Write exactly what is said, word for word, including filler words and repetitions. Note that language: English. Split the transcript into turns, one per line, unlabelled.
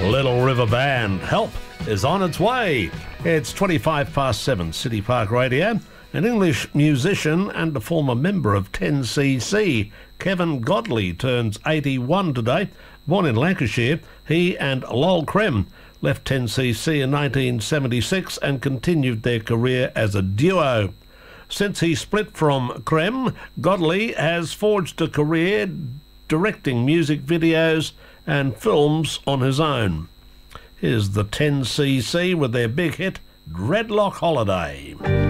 Little River Band, Help is on its way. It's twenty-five past seven, City Park Radio. An English musician and a former member of ten C C, Kevin Godley, turns eighty-one today. Born in Lancashire, he and Lol Creme left ten C C in nineteen seventy-six and continued their career as a duo. Since he split from Creme, Godley has forged a career directing music videos and films on his own. Here's the ten C C with their big hit, Dreadlock Holiday.